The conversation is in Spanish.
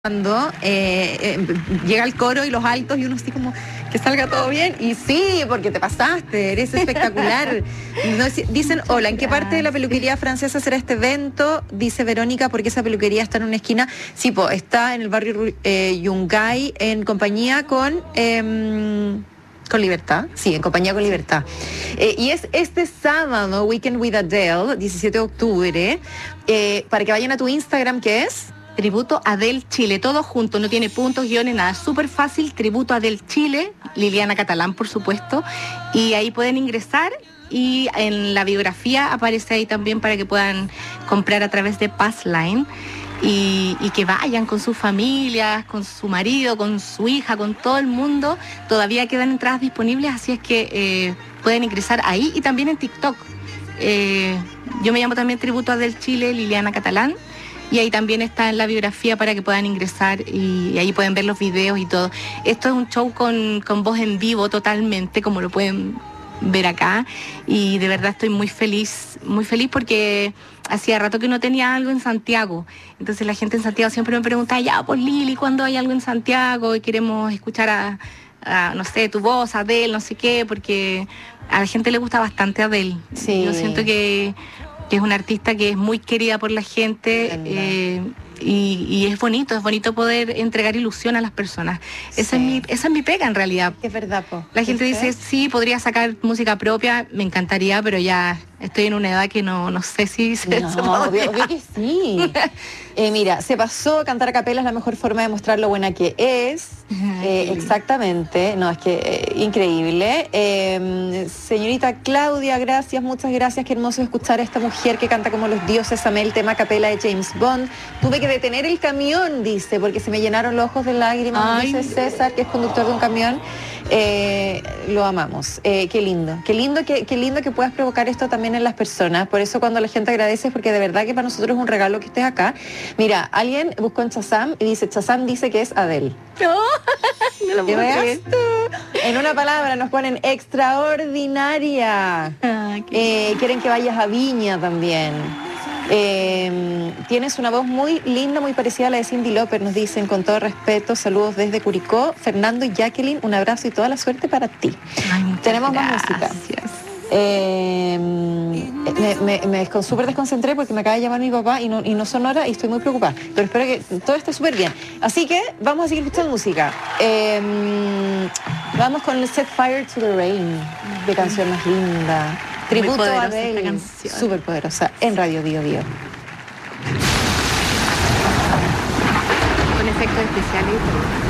Cuando llega el coro y los altos y uno así como que salga todo bien y sí, porque te pasaste, eres espectacular. Dicen, hola, ¿en qué parte de la peluquería francesa será este evento? Dice Verónica, porque esa peluquería está en una esquina. Sí, está en el barrio Yungay, en compañía con Libertad, sí, en compañía con Libertad. Y es este sábado, Weekend with Adele, 17 de octubre, para que vayan a tu Instagram, ¿qué es? Tributo Adele Chile, todo junto, no tiene puntos, guiones, nada, súper fácil. Tributo Adele Chile, Liliana Catalán, por supuesto, y ahí pueden ingresar y en la biografía aparece ahí también para que puedan comprar a través de Passline y que vayan con sus familias, con su marido, con su hija, con todo el mundo. Todavía quedan entradas disponibles, así es que pueden ingresar ahí y también en TikTok. Yo me llamo también Tributo Adele Chile, Liliana Catalán. Y ahí también está en la biografía para que puedan ingresar y ahí pueden ver los videos y todo. Esto es un show con voz en vivo totalmente, como lo pueden ver acá. Y de verdad estoy muy feliz porque hacía rato que no tenía algo en Santiago. Entonces la gente en Santiago siempre me pregunta, ya, pues Lili, ¿cuándo hay algo en Santiago? Y queremos escuchar a no sé, tu voz, Adele, no sé qué, porque a la gente le gusta bastante Adele. Sí. Yo siento que es una artista que es muy querida por la gente y es bonito poder entregar ilusión a las personas. Sí. Esa es mi pega en realidad. Es verdad, po. La gente dice, sí, podría sacar música propia, me encantaría, pero ya estoy en una edad que no sé si se obvio que sí. Mira, se pasó, a cantar a capela es la mejor forma de mostrar lo buena que es. Exactamente, no, es que increíble. Señorita Claudia, gracias, muchas gracias, qué hermoso escuchar a esta mujer que canta como los dioses. Amé el tema a capela de James Bond. Tuve que detener el camión, dice, porque se me llenaron los ojos de lágrimas. Dice César, que es conductor de un camión. Lo amamos. Qué lindo que puedas provocar esto también en las personas. Por eso cuando la gente agradece, porque de verdad que para nosotros es un regalo que estés acá. Mira, alguien buscó en Shazam y dice, Shazam dice que es Adele. No lo puedo creer. En una palabra nos ponen extraordinaria. Quieren que vayas a Viña también. Tienes una voz muy linda, muy parecida a la de Cyndi Lauper, nos dicen, con todo respeto, saludos desde Curicó. Fernando y Jacqueline, un abrazo y toda la suerte para ti. Tenemos más música. Me súper desconcentré porque me acaba de llamar mi papá y no sonora y estoy muy preocupada, pero espero que todo esté súper bien. Así que vamos a seguir escuchando música. Vamos con Set Fire to the Rain, de canción más linda. Tributo a Adele, súper poderosa, en Radio Bio Bio. Con efectos especiales y todo.